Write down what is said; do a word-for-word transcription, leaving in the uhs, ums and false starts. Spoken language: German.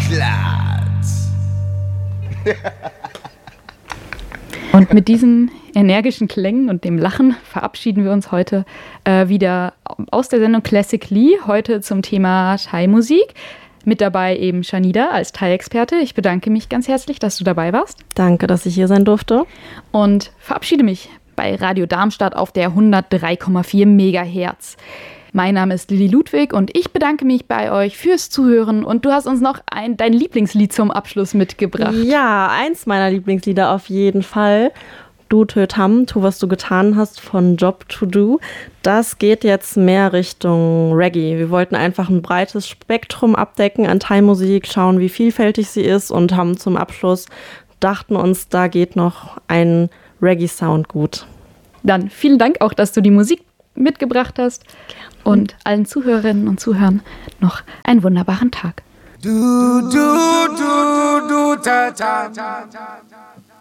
Soundcloud. Und mit diesen energischen Klängen und dem Lachen verabschieden wir uns heute äh, wieder aus der Sendung Classically, heute zum Thema Thai-Musik. Mit dabei eben Shanida als Thai-Experte. Ich bedanke mich ganz herzlich, dass du dabei warst. Danke, dass ich hier sein durfte. Und verabschiede mich bei Radio Darmstadt auf der hundertdrei Komma vier Megahertz. Mein Name ist Lilly Ludwig und ich bedanke mich bei euch fürs Zuhören. Und du hast uns noch ein, dein Lieblingslied zum Abschluss mitgebracht. Ja, eins meiner Lieblingslieder auf jeden Fall. Du Tö Tam, tu was du getan hast von Job to Do. Das geht jetzt mehr Richtung Reggae. Wir wollten einfach ein breites Spektrum abdecken an Thai-Musik, schauen, wie vielfältig sie ist und haben zum Abschluss, dachten uns, da geht noch ein Reggae-Sound gut. Dann vielen Dank auch, dass du die Musik mitgebracht hast. Gerne. Und allen Zuhörerinnen und Zuhörern noch einen wunderbaren Tag. Du, du, du, du, ta, ta, ta, ta, ta.